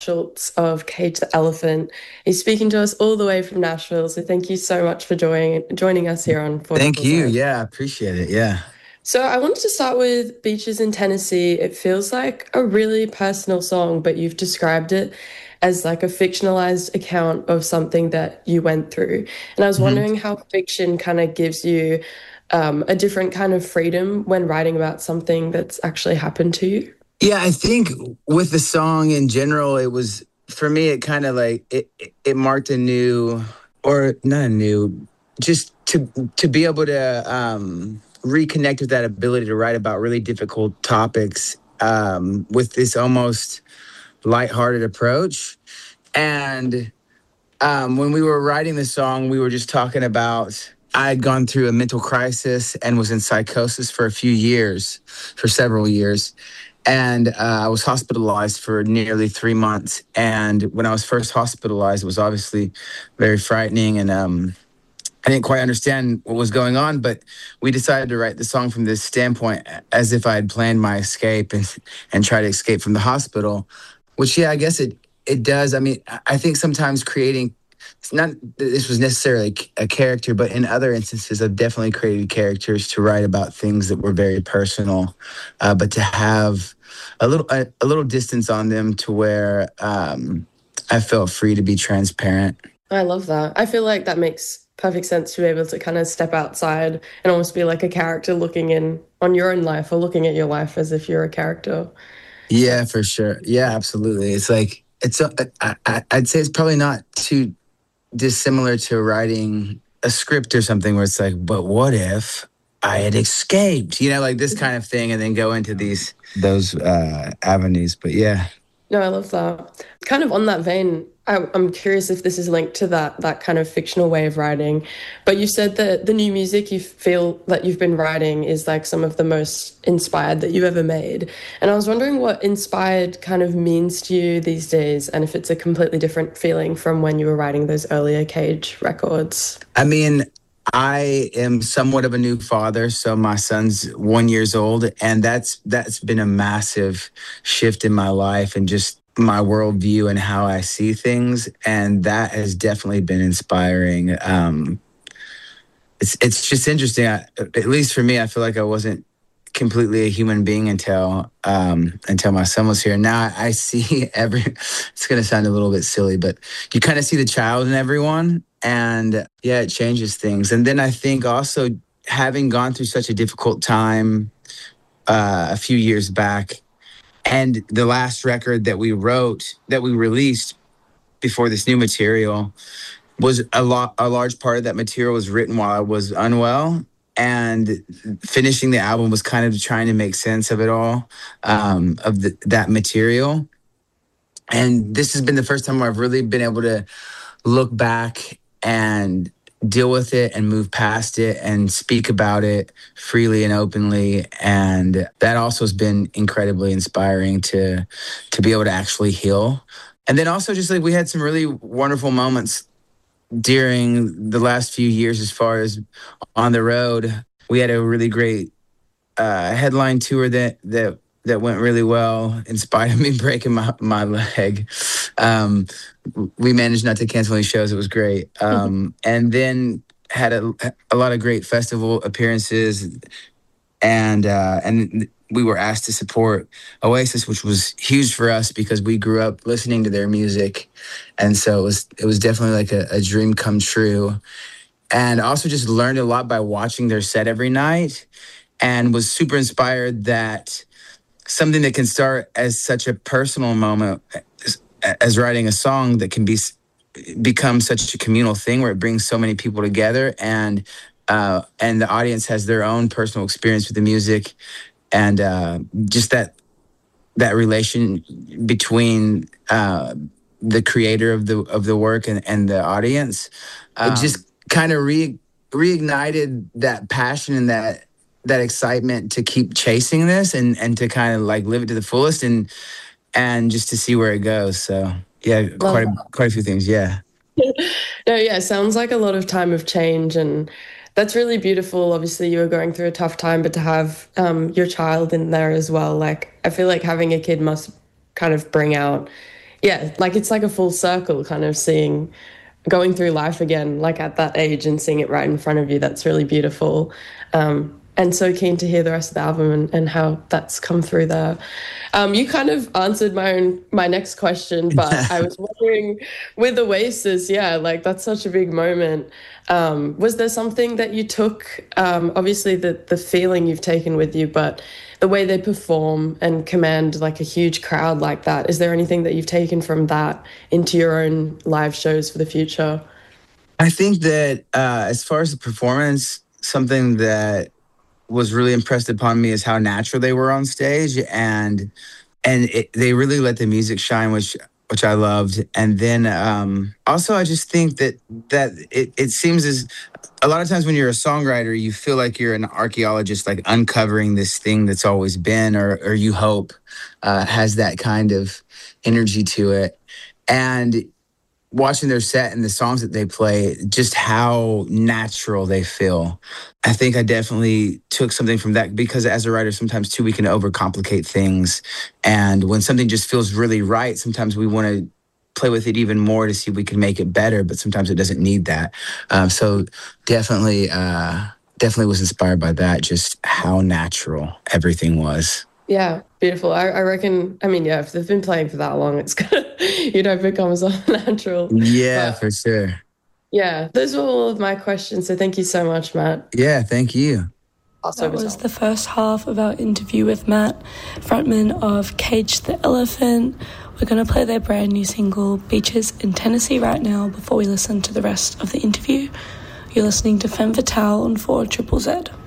Schultz of Cage the Elephant. He's speaking to us all the way from Nashville. So thank you so much for joining us here on Thank 44 you. Zone. Yeah, I appreciate it. Yeah. So I wanted to start with Beaches in Tennessee. It feels like a really personal song, but you've described it as like a fictionalized account of something that you went through. And I was hmm wondering how fiction kind of gives you a different kind of freedom when writing about something that's actually happened to you. Yeah, I think with the song in general, it was for me. It kind of like it marked a new, or not a new, just to be able to reconnect with that ability to write about really difficult topics with this almost lighthearted approach. And when we were writing the song, we were just talking about. I had gone through a mental crisis and was in psychosis for a few years, for several years. And I was hospitalized for nearly 3 months. And when I was first hospitalized, it was obviously very frightening. And I didn't quite understand what was going on. But we decided to write the song from this standpoint, as if I had planned my escape and try to escape from the hospital, which, yeah, I guess it does. I mean, I think sometimes creating, it's not that this was necessarily a character, but in other instances, I've definitely created characters to write about things that were very personal, but to have a little distance on them to where I felt free to be transparent. I love that. I feel like that makes perfect sense to be able to kind of step outside and almost be like a character looking in on your own life or looking at your life as if you're a character. So, Yeah, for sure. Yeah, absolutely. It's like I'd say it's probably not too dissimilar to writing a script or something where it's like, but what if I had escaped? Like this kind of thing, and then go into those avenues. But yeah. no, I love that. Kind of on that vein, I'm curious if this is linked to that kind of fictional way of writing. But you said that the new music you feel that you've been writing is like some of the most inspired that you've ever made. And I was wondering what inspired kind of means to you these days, and if it's a completely different feeling from when you were writing those earlier Cage records. I mean, I am somewhat of a new father, so my son's 1 years old, and that's been a massive shift in my life and just my worldview and how I see things, and that has definitely been inspiring. It's just interesting. At least for me, I feel like I wasn't completely a human being until my son was here. Now I see every. It's gonna sound a little bit silly, but you kind of see the child in everyone, and yeah, it changes things. And then I think also having gone through such a difficult time a few years back, and the last record that we wrote that we released before this new material was a large part of that material was written while I was unwell, and finishing the album was kind of trying to make sense of it all, that material. And this has been the first time where I've really been able to look back and deal with it and move past it and speak about it freely and openly. And that also has been incredibly inspiring to be able to actually heal. And then also just like we had some really wonderful moments during the last few years as far as on the road. We had a really great headline tour that went really well, in spite of me breaking my leg. We managed not to cancel any shows. It was great. And then had a lot of great festival appearances, and we were asked to support Oasis, which was huge for us because we grew up listening to their music, and so it was definitely like a dream come true. And also just learned a lot by watching their set every night, and was super inspired that something that can start as such a personal moment as writing a song that can become such a communal thing where it brings so many people together, and the audience has their own personal experience with the music, and just that relation between the creator of the work and the audience, it just kind of reignited that passion and that excitement to keep chasing this and to kind of like live it to the fullest and just to see where it goes. So yeah, Love quite a few things. Yeah. No, yeah, sounds like a lot of time of change, and that's really beautiful. Obviously, you were going through a tough time, but to have your child in there as well, like I feel like having a kid must kind of bring out yeah, like it's like a full circle kind of going through life again, like at that age and seeing it right in front of you. That's really beautiful. And so keen to hear the rest of the album and how that's come through there. You kind of answered my next question, but I was wondering with Oasis, yeah, like that's such a big moment. Was there something that you took, obviously the feeling you've taken with you, but the way they perform and command like a huge crowd like that, is there anything that you've taken from that into your own live shows for the future? I think that as far as the performance, something that was really impressed upon me is how natural they were on stage, and they really let the music shine, which I loved. And then also I just think that it seems as a lot of times when you're a songwriter, you feel like you're an archaeologist, like uncovering this thing that's always been, or you hope has that kind of energy to it. And watching their set and the songs that they play, just how natural they feel. I think I definitely took something from that, because as a writer, sometimes too, we can overcomplicate things. And when something just feels really right, sometimes we want to play with it even more to see if we can make it better, but sometimes it doesn't need that. So definitely was inspired by that, just how natural everything was. Yeah, beautiful. I reckon, I mean, yeah, if they've been playing for that long, it's gonna, it becomes all natural. Yeah, for sure. Yeah, those were all of my questions. So thank you so much, Matt. Yeah, thank you. That was the first half of our interview with Matt, frontman of Cage the Elephant. We're going to play their brand new single, Beaches in Tennessee, right now before we listen to the rest of the interview. You're listening to Femme Fatale on 4ZZZ.